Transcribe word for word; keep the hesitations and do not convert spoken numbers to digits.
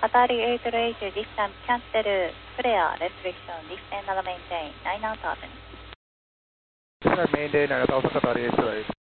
Qatari eight zero eight, distance cancel, clear, restriction, descend and maintain, nine thousand. Descend maintain nine thousand Qatari eight zero eight.